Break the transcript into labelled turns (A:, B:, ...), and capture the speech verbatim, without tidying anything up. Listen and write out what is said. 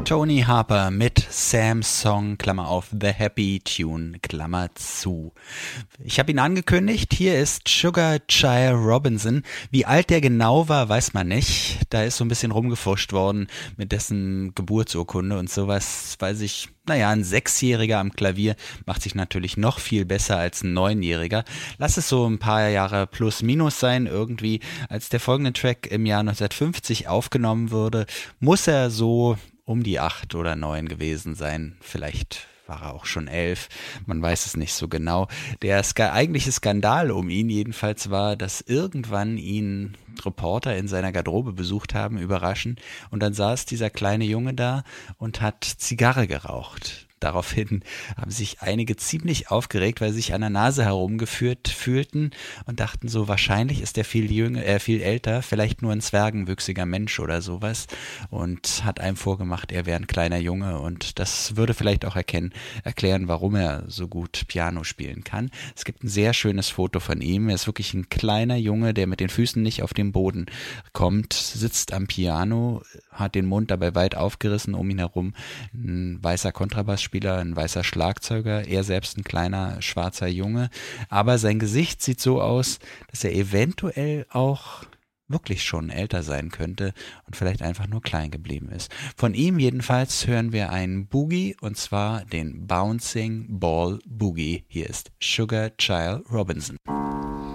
A: Tony Harper mit Sam's Song, Klammer auf, The Happy Tune, Klammer zu. Ich habe ihn angekündigt, hier ist Sugar Child Robinson. Wie alt der genau war, weiß man nicht. Da ist so ein bisschen rumgefuscht worden mit dessen Geburtsurkunde und sowas, weiß ich. Naja, ein Sechsjähriger am Klavier macht sich natürlich noch viel besser als ein Neunjähriger. Lass es so ein paar Jahre plus minus sein irgendwie. Als der folgende Track im Jahr neunzehnhundertfünfzig aufgenommen wurde, muss er so um die acht oder neun gewesen sein. Vielleicht war er auch schon elf, man weiß es nicht so genau. Der Ska- eigentliche Skandal um ihn jedenfalls war, dass irgendwann ihn Reporter in seiner Garderobe besucht haben, überraschend, und dann saß dieser kleine Junge da und hat Zigarre geraucht. Daraufhin haben sich einige ziemlich aufgeregt, weil sie sich an der Nase herumgeführt fühlten und dachten so, wahrscheinlich ist der viel jünger, äh, viel älter, vielleicht nur ein zwergenwüchsiger Mensch oder sowas, und hat einem vorgemacht, er wäre ein kleiner Junge, und das würde vielleicht auch erkennen, erklären, warum er so gut Piano spielen kann. Es gibt ein sehr schönes Foto von ihm. Er ist wirklich ein kleiner Junge, der mit den Füßen nicht auf den Boden kommt, sitzt am Piano, hat den Mund dabei weit aufgerissen, um ihn herum ein weißer Kontrabassspieler, ein weißer Schlagzeuger, er selbst ein kleiner schwarzer Junge, aber sein Gesicht sieht so aus, dass er eventuell auch wirklich schon älter sein könnte und vielleicht einfach nur klein geblieben ist. Von ihm jedenfalls hören wir einen Boogie, und zwar den Bouncing Ball Boogie. Hier ist Sugar Child Robinson.